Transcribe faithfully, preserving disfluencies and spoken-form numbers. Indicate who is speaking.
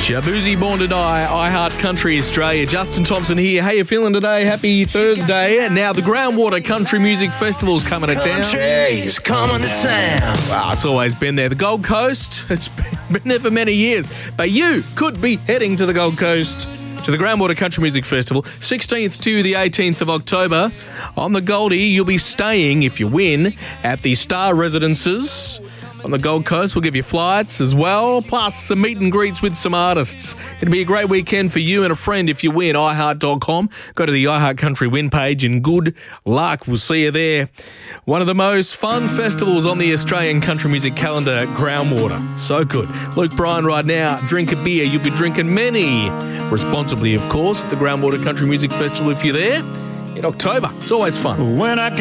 Speaker 1: Shabuzi Born to Die, iHeart Country Australia. Justin Thompson here. How you feeling today? Happy Thursday. Now, the Groundwater Country Music Festival's coming to town.
Speaker 2: Country's coming to town.
Speaker 1: Wow, it's always been there. The Gold Coast, it's been there for many years. But you could be heading to the Gold Coast to the Groundwater Country Music Festival, sixteenth to the eighteenth of October. On the Goldie, you'll be staying, if you win, at the Star Residences on the Gold Coast. We'll give you flights as well, plus some meet and greets with some artists. It'll be a great weekend for you and a friend if you win. i heart dot com. Go to the iHeart Country win page and good luck. We'll see you there. One of the most fun festivals on the Australian country music calendar, Groundwater. So good. Luke Bryan right now. Drink a beer. You'll be drinking many. Responsibly, of course, at the Groundwater Country Music Festival if you're there in October. It's always fun.
Speaker 2: When I